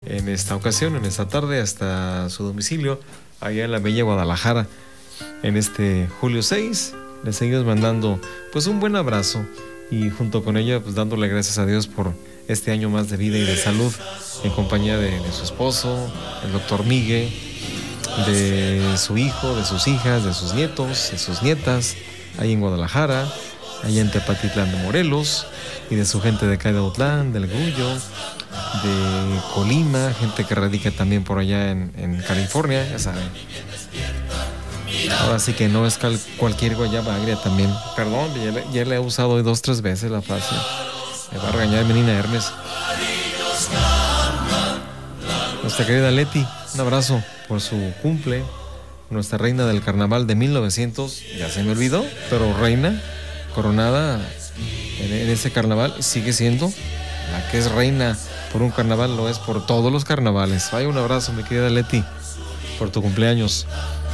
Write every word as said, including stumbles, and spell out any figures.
en esta ocasión, en esta tarde, hasta su domicilio, allá en la bella Guadalajara, en este julio seis. Le seguimos mandando pues un buen abrazo y junto con ella pues dándole gracias a Dios por este año más de vida y de salud, en compañía de, de su esposo, el doctor Miguel, de su hijo, de sus hijas, de sus nietos, de sus nietas, ahí en Guadalajara, allá en Tepatitlán de Morelos, y de su gente de Caidautlán, del Grullo, de Colima, gente que radica también por allá en, en California, ya saben. Ahora sí que no es cal, cualquier guayaba agria también. Perdón, ya le, ya le he usado hoy dos, tres veces la frase. Me va a regañar Menina Hermes. Nuestra querida Leti, un abrazo por su cumple. Nuestra reina del carnaval de mil novecientos, ya se me olvidó, pero reina, coronada en, en ese carnaval, sigue siendo la que es reina por un carnaval, lo es por todos los carnavales. Vaya, un abrazo, mi querida Leti, por tu cumpleaños.